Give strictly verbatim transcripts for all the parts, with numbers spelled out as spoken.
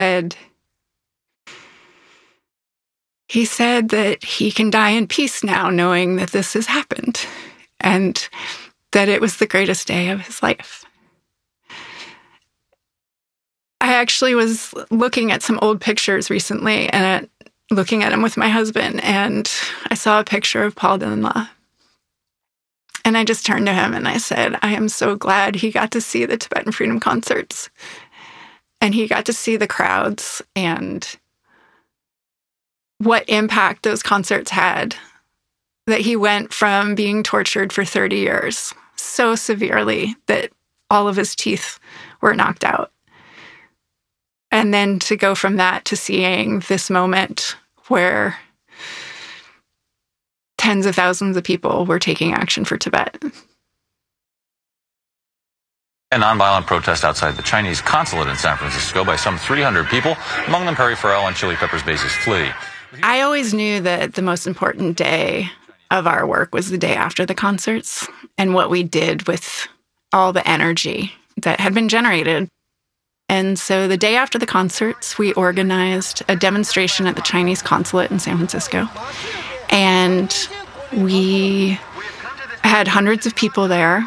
And he said that he can die in peace now, knowing that this has happened, and that it was the greatest day of his life. I actually was looking at some old pictures recently, and looking at them with my husband, and I saw a picture of Paul Dillon. And I just turned to him and I said, I am so glad he got to see the Tibetan Freedom Concerts. And he got to see the crowds and what impact those concerts had. That he went from being tortured for thirty years so severely that all of his teeth were knocked out. And then to go from that to seeing this moment where tens of thousands of people were taking action for Tibet. A nonviolent protest outside the Chinese consulate in San Francisco by some three hundred people, among them Perry Farrell and Chili Peppers bassist Flea. I always knew that the most important day of our work was the day after the concerts and what we did with all the energy that had been generated. And so the day after the concerts, we organized a demonstration at the Chinese consulate in San Francisco. And we had hundreds of people there.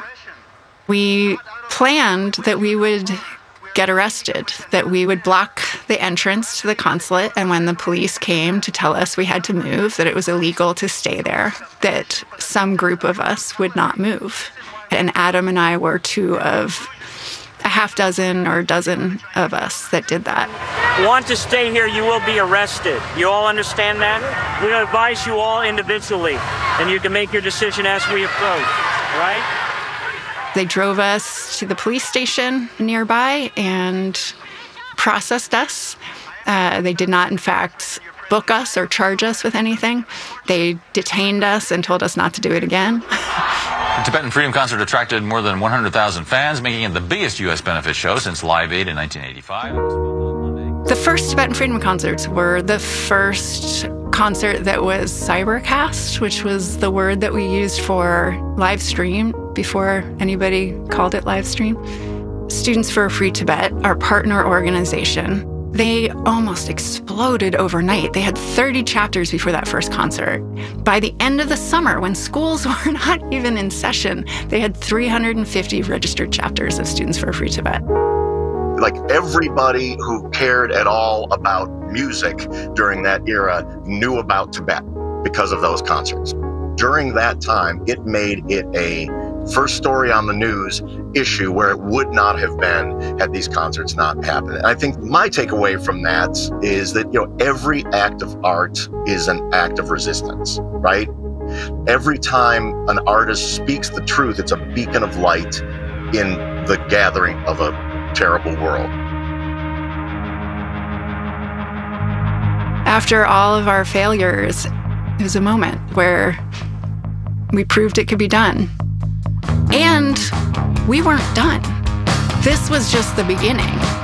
We planned that we would get arrested, that we would block the entrance to the consulate, and when the police came to tell us we had to move, that it was illegal to stay there, that some group of us would not move. And Adam and I were two of a half dozen or a dozen of us that did that. Want to stay here, you will be arrested. You all understand that? We advise you all individually, and you can make your decision as we approach, right? They drove us to the police station nearby and processed us. Uh, they did not, in fact, book us or charge us with anything. They detained us and told us not to do it again. The Tibetan Freedom Concert attracted more than one hundred thousand fans, making it the biggest U S benefit show since Live Aid in nineteen eighty-five. The first Tibetan Freedom Concerts were the first concert that was cybercast, which was the word that we used for live stream before anybody called it live stream. Students for a Free Tibet, our partner organization, they almost exploded overnight. They had thirty chapters before that first concert. By the end of the summer, when schools were not even in session, they had three hundred fifty registered chapters of Students for a Free Tibet. Like everybody who cared at all about music during that era knew about Tibet because of those concerts. During that time, it made it a first story on the news issue where it would not have been had these concerts not happened. And I think my takeaway from that is that, you know, every act of art is an act of resistance, right? Every time an artist speaks the truth, it's a beacon of light in the gathering of a terrible world. After all of our failures, it was a moment where we proved it could be done. And we weren't done. This was just the beginning.